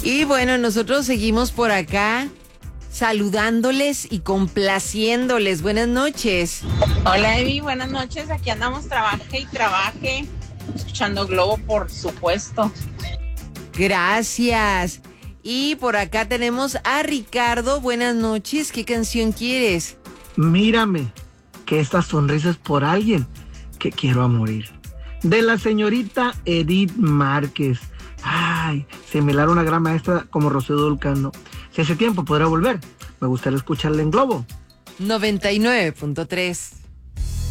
Y bueno, nosotros seguimos por acá saludándoles y complaciéndoles. Buenas noches. Hola Evi, buenas noches. Aquí andamos, trabaje y trabaje. Escuchando Globo, por supuesto. Gracias. Y por acá tenemos a Ricardo. Buenas noches. ¿Qué canción quieres? Mírame, que esta sonrisa es por alguien que quiero a morir. De la señorita Edith Márquez. Ay, se me lara una gran maestra como Rocío Dulcano. Si hace tiempo podrá volver, me gustaría escucharla en Globo 99.3.